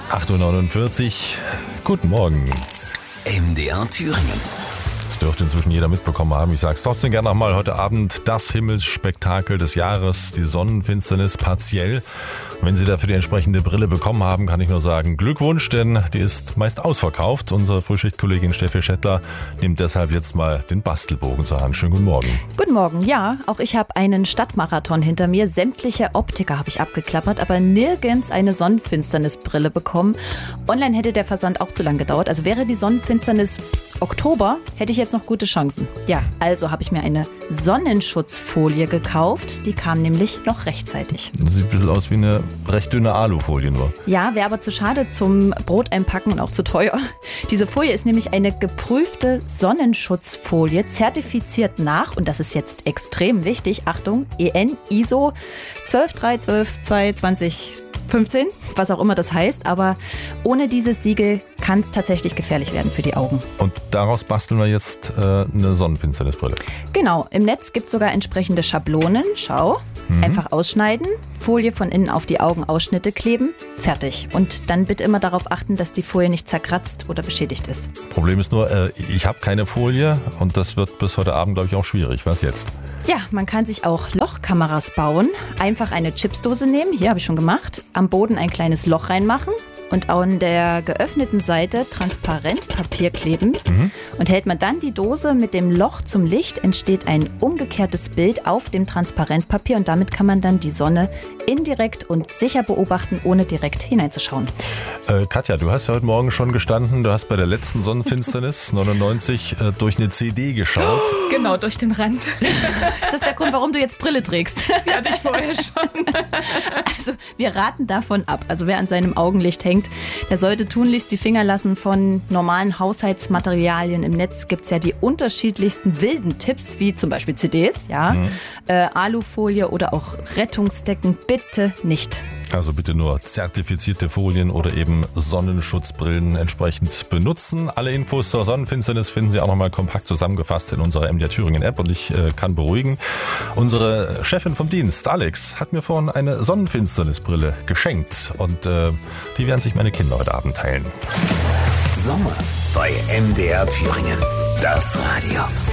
8:49 Uhr. Guten Morgen. MDR Thüringen. Das dürfte inzwischen jeder mitbekommen haben. Ich sage es trotzdem gerne nochmal. Heute Abend das Himmelsspektakel des Jahres, die Sonnenfinsternis partiell. Wenn Sie dafür die entsprechende Brille bekommen haben, kann ich nur sagen, Glückwunsch, denn die ist meist ausverkauft. Unsere Frühschichtkollegin Steffi Schettler nimmt deshalb jetzt mal den Bastelbogen zur Hand. Schönen guten Morgen. Guten Morgen, ja, auch ich habe einen Stadtmarathon hinter mir. Sämtliche Optiker habe ich abgeklappert, aber nirgends eine Sonnenfinsternisbrille bekommen. Online hätte der Versand auch zu lang gedauert. Also wäre die Sonnenfinsternis Oktober, hätte ich jetzt noch gute Chancen. Ja, also habe ich mir eine Sonnenschutzfolie gekauft. Die kam nämlich noch rechtzeitig. Das sieht ein bisschen aus wie eine recht dünne Alufolie nur. Ja, wäre aber zu schade zum Brot einpacken und auch zu teuer. Diese Folie ist nämlich eine geprüfte Sonnenschutzfolie, zertifiziert nach, und das ist jetzt extrem wichtig, Achtung, EN ISO 123122015, was auch immer das heißt, aber ohne dieses Siegel kann es tatsächlich gefährlich werden für die Augen. Und daraus basteln wir jetzt eine Sonnenfinsternisbrille. Genau, im Netz gibt es sogar entsprechende Schablonen. Schau, einfach ausschneiden, Folie von innen auf die Augenausschnitte kleben, fertig. Und dann bitte immer darauf achten, dass die Folie nicht zerkratzt oder beschädigt ist. Problem ist nur, ich habe keine Folie und das wird bis heute Abend, glaube ich, auch schwierig. Was jetzt? Ja, man kann sich auch Lochkameras bauen. Einfach eine Chipsdose nehmen, hier habe ich schon gemacht, am Boden ein kleines Loch reinmachen und an der geöffneten Seite Transparentpapier kleben. Und hält man dann die Dose mit dem Loch zum Licht, entsteht ein umgekehrtes Bild auf dem Transparentpapier und damit kann man dann die Sonne indirekt und sicher beobachten, ohne direkt hineinzuschauen. Katja, du hast ja heute Morgen schon gestanden, du hast bei der letzten Sonnenfinsternis 99 durch eine CD geschaut. Genau, durch den Rand. Ist das der Grund, warum du jetzt Brille trägst? Die hatte ich vorher schon. Also wir raten davon ab. Also wer an seinem Augenlicht hängt, der sollte tunlichst die Finger lassen von normalen Haushaltsmaterialien. Im Netz gibt es ja die unterschiedlichsten wilden Tipps, wie zum Beispiel CDs, ja, Alufolie oder auch Rettungsdecken. Bitte nicht. Also bitte nur zertifizierte Folien oder eben Sonnenschutzbrillen entsprechend benutzen. Alle Infos zur Sonnenfinsternis finden Sie auch nochmal kompakt zusammengefasst in unserer MDR Thüringen App. Und ich kann beruhigen, unsere Chefin vom Dienst, Alex, hat mir vorhin eine Sonnenfinsternisbrille geschenkt. Und die werden sich meine Kinder heute Abend teilen. Sommer bei MDR Thüringen. Das Radio.